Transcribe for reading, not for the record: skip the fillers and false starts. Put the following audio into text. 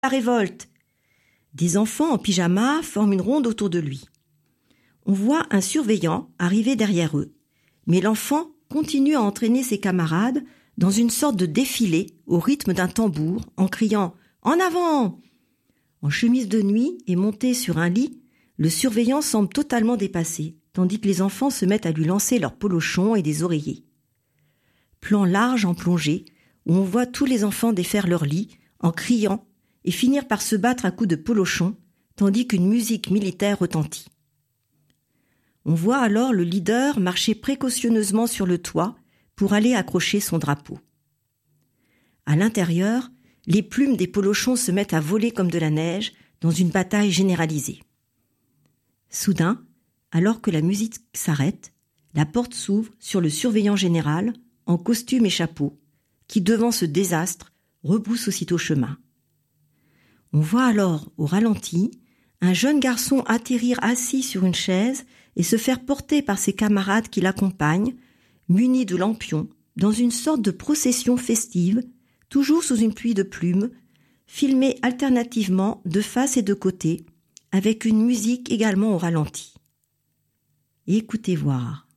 la révolte !» Des enfants en pyjama forment une ronde autour de lui. On voit un surveillant arriver derrière eux, mais l'enfant continue à entraîner ses camarades dans une sorte de défilé au rythme d'un tambour en criant « En avant !» En chemise de nuit et monté sur un lit, le surveillant semble totalement dépassé, tandis que les enfants se mettent à lui lancer leurs polochons et des oreillers. Plan large en plongée, où on voit tous les enfants défaire leur lit en criant et finir par se battre à coups de polochons, tandis qu'une musique militaire retentit. On voit alors le leader marcher précautionneusement sur le toit pour aller accrocher son drapeau. À l'intérieur, les plumes des polochons se mettent à voler comme de la neige dans une bataille généralisée. Soudain, alors que la musique s'arrête, la porte s'ouvre sur le surveillant général en costume et chapeau, qui, devant ce désastre, rebrousse aussitôt chemin. On voit alors, au ralenti, un jeune garçon atterrir assis sur une chaise et se faire porter par ses camarades qui l'accompagnent, munis de lampions, dans une sorte de procession festive, toujours sous une pluie de plumes, filmée alternativement de face et de côté, avec une musique également au ralenti. Et écoutez voir.